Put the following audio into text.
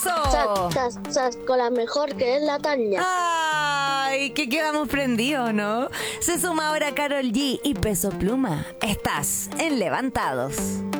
Chas, chas, con la mejor que es la Tania. ¡Ay! Que quedamos prendidos, ¿no? Se suma ahora Karol G y Peso Pluma. Estás en Levantados.